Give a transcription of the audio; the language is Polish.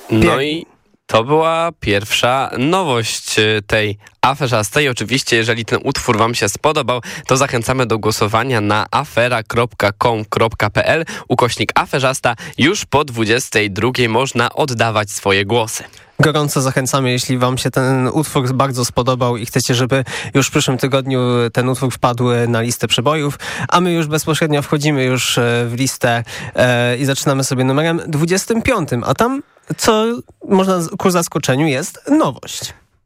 No i to była pierwsza nowość tej aferzastej. Oczywiście, jeżeli ten utwór wam się spodobał, to zachęcamy do głosowania na afera.com.pl /aferzasta. Już po 22 można oddawać swoje głosy. Gorąco zachęcamy, jeśli wam się ten utwór bardzo spodobał i chcecie, żeby już w przyszłym tygodniu ten utwór wpadł na listę przebojów, a my już bezpośrednio wchodzimy już w listę i zaczynamy sobie numerem 25, a tam, co można ku zaskoczeniu, jest nowość.